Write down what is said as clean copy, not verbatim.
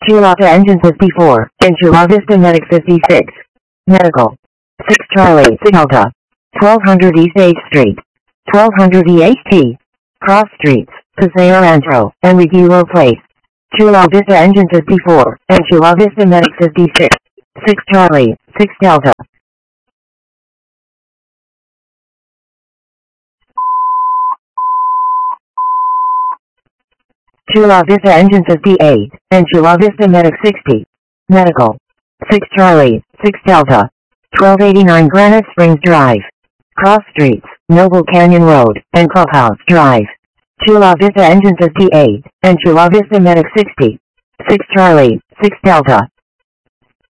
Chula Engine 54, and Chula Vista Medic 56. Medical. 6 Charlie, Delta. 1200 East 8th Street. 1200 EHT. Cross Streets, Paseo Rancho, and Regular Place. Chula Vista Engine 54, and Chula Vista Medic 56. 6 Charlie, 6 Delta. Chula Vista Engine 58, and Chula Vista Medic 60. Medical. 6 Charlie, 6 Delta. 1289 Granite Springs Drive. Cross Streets, Noble Canyon Road, and Clubhouse Drive. Chula Vista Engine 58, and Chula Vista Medic 60. 6 Charlie, 6 Delta.